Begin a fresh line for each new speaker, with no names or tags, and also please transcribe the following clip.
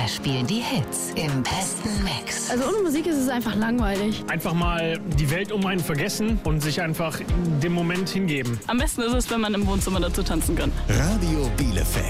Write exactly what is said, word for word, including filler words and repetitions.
Wir spielen die Hits im besten Mix.
Also ohne Musik ist es einfach langweilig.
Einfach mal die Welt um einen vergessen und sich einfach dem Moment hingeben.
Am besten ist es, wenn man im Wohnzimmer dazu tanzen kann.
Radio Bielefeld.